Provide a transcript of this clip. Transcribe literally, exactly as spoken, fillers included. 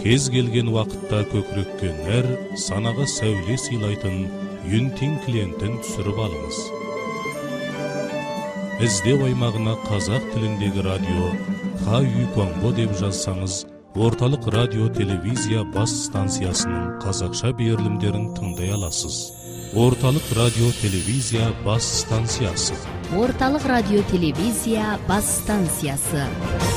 кез келген уақытта көкірекке нәр, санаға сәуле сыйлайтын Юнтин клиентін түсіріп алыңыз. Іздеу аймағына қазақ тіліндегі радио Ха Үй Конго деп жазсаңыз, орталық радио телевизия бас станциясының қазақша берілімдерін тыңдай аласыз. Орталық радио телевизия бас станциясы. Орталық радио телевизия бас станциясы.